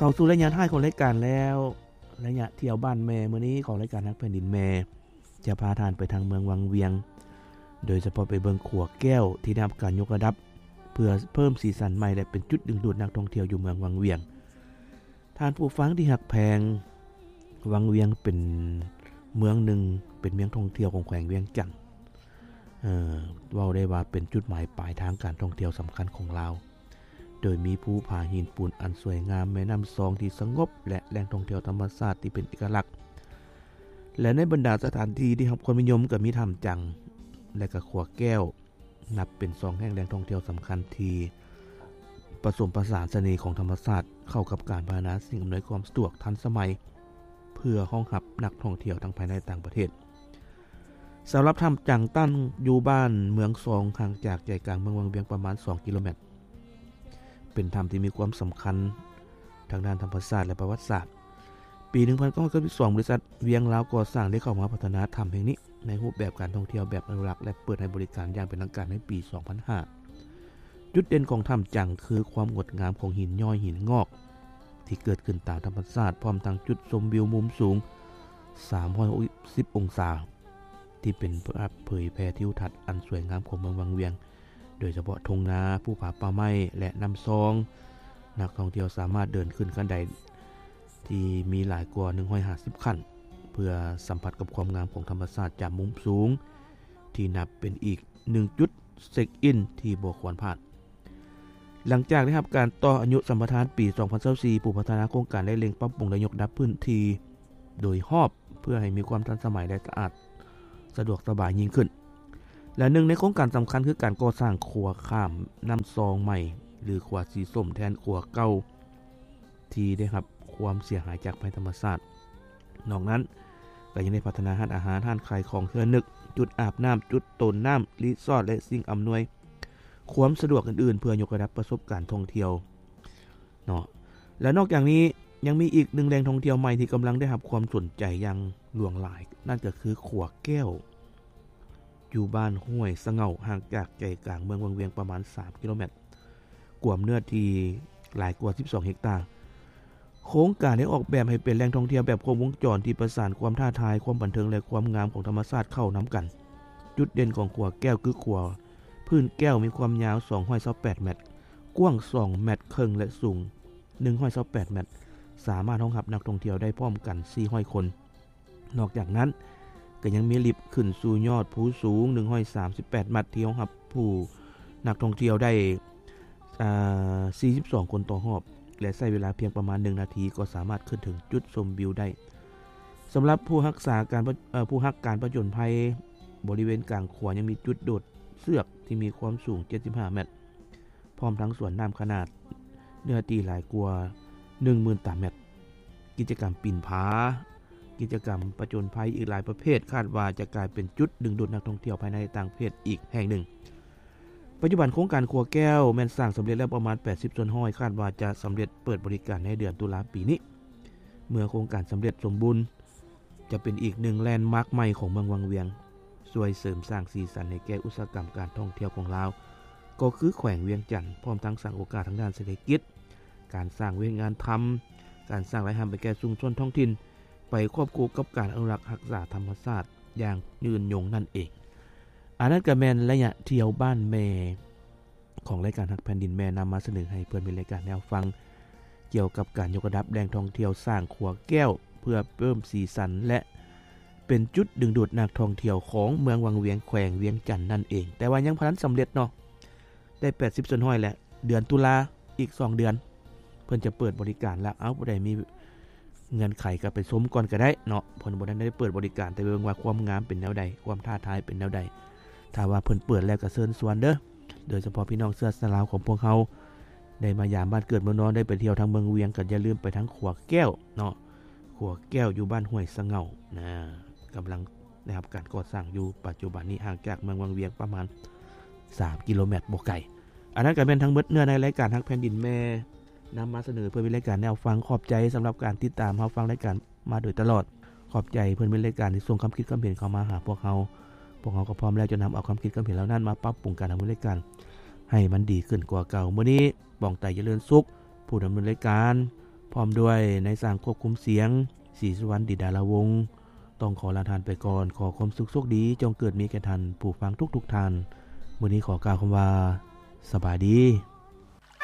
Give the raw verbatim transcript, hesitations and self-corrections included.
เข้าสู่ระยะท้ายของรายการแล้วระยะเที่ยวบ้านแม่มื้อนี้ของรายการฮักแผ่นดินแม่จะพาท่านไปทางเมืองวังเวียงโดยเฉพาะไปเบิ่งขัวแก้วที่ได้รับการยกระดับเพื่อเพิ่มสีสันใหม่และเป็นจุดดึงดูดนักท่องเที่ยวอยู่เมืองวังเวียงท่านผู้ฟังที่ฮักแพงวังเวียงเป็นเมืองหนึ่งเป็นเมืองท่องเที่ยวของแขวงเวียงจันทน์เอ่อเว้าได้ว่าเป็นจุดหมายปลายทางการท่องเที่ยวสำคัญของลาวโดยมีภูผาหินปูนอันสวยงามแม่น้ำซองที่สงบและแหล่งท่องเที่ยวธรรมชาติที่เป็นเอกลักษณ์และในบรรดาสถานที่ที่รับความนิยมก็มีถ้ำจังและก็ขัวแก้วนับเป็นสองแห่งแหล่งท่องเที่ยวสำคัญที่ผสมผสานเสน่ห์ของธรรมชาติเข้ากับการพัฒนาสิ่งอำนวยความสะดวกทันสมัยเพื่อรองรับนักท่องเที่ยวทั้งภายในและต่างประเทศสำหรับถ้ำจังตั้งอยู่บ้านเมืองซองห่างจากใจกลางเมืองวังเวียงประมาณสองกิโลเมตรเป็นถ้ำที่มีความสำคัญทางด้านธรรมชาติและประวัติศาสตร์ปีหนึ่งพันเก้าร้อยเก้าสิบสองบริษัทเวียงลาวก่อสร้างได้เข้ามาพัฒนาถ้ำแห่งนี้ในรูปแบบการท่องเที่ยวแบบอนุรักษ์และเปิดให้บริการอย่างเป็นทางการในปีสองพันห้าจุดเด่นของถ้ำจังคือความงดงามของหินย้อยหินงอกที่เกิดขึ้นตามธรรมชาติพร้อมทั้งจุดชมวิวมุมสูงสามร้อยหกสิบองศาที่เป็นภาพเผยแพร่ทิวทัศน์อันสวยงามของเมืองวังเวียงโดยเฉพาะทุ่งนาภูผาป่าไม้และน้ำซองนักท่องเที่ยวสามารถเดินขึ้นขั้นใดที่มีหลายกว่าหนึ่งร้อยห้าสิบขั้นเพื่อสัมผัสกับความงามของธรรมชาติจากมุมสูงที่นับเป็นอีกหนึ่งจุดเช็คอินที่บ่ควรพลาดหลังจากได้รับการต่ออายุสัมปทานปีสองพันยี่สิบสี่ผู้พัฒนาโครงการได้เล็งปรับปรุงและยกระดับพื้นที่โดยรอบเพื่อให้มีความทันสมัยและสะอาดสะดวกสบายยิ่งขึ้นและหนึ่งในโครงการสำคัญคือการก่อสร้างขัวข้ามน้ำซองใหม่หรือขัวสีส้มแทนขัวเก่าที่ได้รับความเสียหายจากภัยธรรมชาตินอกนั้นก็ยังได้พัฒนาร้านอาหารร้านขายของเพื่อนึกจุดอาบน้ำจุดต้นน้ำรีสอร์ทและสิ่งอำนวยความสะดวกอื่นๆเพื่อยกระดับประสบการณ์ท่องเที่ยวเนาะและนอกจากนี้ยังมีอีกหนึ่งแหล่งท่องเที่ยวใหม่ที่กำลังได้รับความสนใจอย่างหลวงหลายนั่นก็คือขัวแก้วอยู่บ้านห้วยสะเหงาห่างจากใจกลางเมืองวังเวียงประมาณสามกิโลเมตรกว่าเนื้อที่หลายกว่าสิบสองเฮกตาร์โครงการได้ออกแบบให้เป็นแหล่งท่องเที่ยวแบบครบวงจรที่ประสานความท้าทายความบันเทิงและความงามของธรรมชาติเข้านํากันจุดเด่นของขัวแก้วคือขัวพื้นแก้วมีความยาวสองร้อยยี่สิบแปดเมตรกว้างสองเมตรครึ่งและสูงหนึ่งร้อยยี่สิบแปดเมตรสามารถรองรับนักท่องเที่ยวได้พร้อมกันสี่ร้อยคนนอกจากนั้นก็ยังมีลิฟต์ขึ้นสู่ยอดภูสูงหนึ่งร้อยสามสิบแปดเมตรที่รองรับผู้นักท่องเที่ยวได้อ่าสี่สิบสองคนต่อรอบและใช้เวลาเพียงประมาณหนึ่งนาทีก็สามารถขึ้นถึงจุดชมวิวได้สำหรับผู้รักษาการเอ่อผู้รักการผจญภัยบริเวณกลางขัวยังมีจุดโดดเสือกที่มีความสูงเจ็ดสิบห้าเมตรพร้อมทั้งสวนน้ำขนาดเนื้อที่หลายกว่า หนึ่งหมื่น ตารางเมตรกิจกรรมปีนผากิจกรรมผจญภัยอีกหลายประเภทคาดว่าจะกลายเป็นจุดดึงดูดนักท่องเที่ยวภายในต่างประเทศอีกแห่งหนึ่งปัจจุบันโครงการขัวแก้วแม้นสร้างสำเร็จแล้วประมาณแปดสิบส่วนห้อยคาดว่าจะสำเร็จเปิดบริการในเดือนตุลาคมปีนี้เมื่อโครงการสำเร็จสมบูรณ์จะเป็นอีกหนึ่งแลนด์มาร์คใหม่ของเมืองวังเวียงช่วยเสริมสร้างสีสันให้แก่อุตสาหกรรมการท่องเที่ยวของลาวก็คือแขวงเวียงจันทน์พร้อมทั้งสร้างโอกาสทางด้านเศรษฐกิจการสร้างเวทงานทำการสร้างรายได้ไปแก่ชุมชนท้องถิ่นไปควบคู่กับการอนุรักษ์รักษาธรรมชาติอย่างยืนยงนั่นเองอันนั้นก็แม่นระยะเที่ยวบ้านแม่ของรายการฮักแผ่นดินแม่นํามาเสนอให้เพื่อนเป็นรายการแนวฟังเกี่ยวกับการยกระดับแหล่งท่องเที่ยวสร้างขัวแก้วเพื่อเพิ่มสีสันและเป็นจุดดึงดูดนักท่องเที่ยวของเมืองวังเวียงแขวงเวียงจันทน์นั่นเองแต่ว่ายังบ่ทันสำเร็จเนาะได้แปดสิบส่วนห้อยแล้วเดือนตุลาอีกสองเดือนเพิ่นจะเปิดบริการแล้วเอาผู้ใดมีเงื่อนไขก็ไปชมก่อนก็ได้เนาะเพิ่นบ่ทันได้เปิดบริการแต่เบิ่งว่าความงามเป็นแนวใดความท้าทายเป็นแนวใดถ้าว่าเพิ่นเปิดแล้วก็เชิญชวนเด้อโดยเฉพาะพี่น้องเสื้อสลาวของพวกเฮาได้มายามบ้านเกิดเมืองนอนได้ไปเที่ยวทางเมืองเวียงก็อย่าลืมไปทางขัวแก้วเนาะขัวแก้วอยู่บ้านห้วยสะเหงานะกำลังได้รับการก่อสร้างอยู่ปัจจุบันนี้ห่างจากเมืองวังเวียงประมาณสามกิโลเมตรบ่ไกลอันนั้นก็เป็นทั้งหมดเนื้อในรายการฮักแผ่นดินแม่นํามาเสนอเพื่อเป็นรายการแนวฟังขอบใจสำหรับการติดตามเฮาฟังรายการมาโดยตลอดขอบใจเพิ่นเป็นรายการที่ส่งความคิดความเห็นเข้ามาหาพวกเฮาพวกเฮาก็พร้อมแล้วจะนําเอาความคิดความเห็นเหล่านั้นมาปรับปรุงการดำเนินรายการให้มันดีขึ้นกว่าเก่ามื้อนี้บ้องไตเจริญสุขผู้ดำเนินรายการพร้อมด้วยในสร้างควบคุมเสียงศรีสุวรรณดิดารวงศ์ต้องขอลาทานไปก่อนขอความสุขโชคดีจงเกิดมีแก่ท่านผู้ฟังทุกๆท่านมื้อนี้ขอกล่าวคำว่าสบายดี